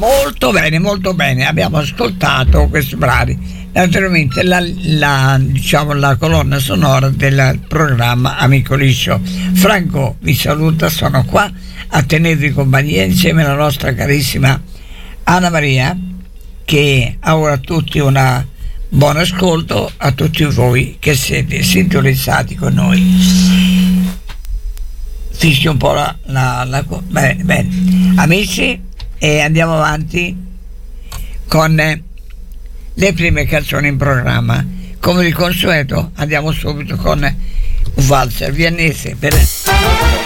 Molto bene, abbiamo ascoltato questi brani. Naturalmente diciamo, la colonna sonora del programma Amico Liscio. Franco vi saluta, sono qua a tenervi compagnia insieme alla nostra carissima Anna Maria, che augura a tutti un buon ascolto, a tutti voi che siete sintonizzati con noi. Fischi un po' bene. Amici, e andiamo avanti con le prime canzoni in programma. Come di consueto andiamo subito con un valzer viennese per